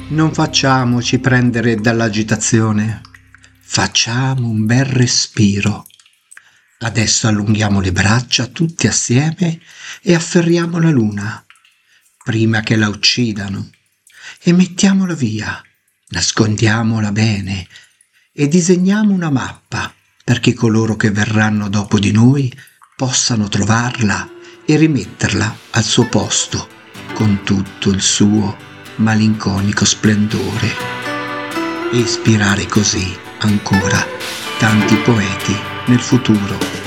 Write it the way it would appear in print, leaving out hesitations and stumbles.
Non facciamoci prendere dall'agitazione. Facciamo un bel respiro. Adesso allunghiamo le braccia tutti assieme e afferriamo la luna, prima che la uccidano, e mettiamola via, nascondiamola bene e disegniamo una mappa perché coloro che verranno dopo di noi possano trovarla e rimetterla al suo posto con tutto il suo malinconico splendore e ispirare così ancora tanti poeti nel futuro.